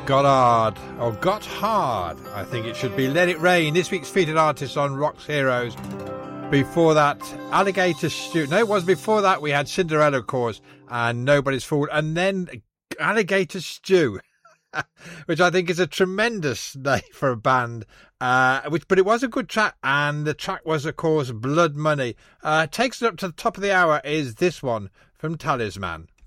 Goddard, or Got Hard, I think it should be. Let It Rain, this week's featured artist on Rock's Heroes. Before that, Alligator Stew. No, it was before that. We had Cinderella, of course, and Nobody's Fool. And then Alligator Stew, which I think is a tremendous name for a band. But it was a good track, and the track was, of course, Blood Money. Takes it up to the top of the hour is this one from Talisman.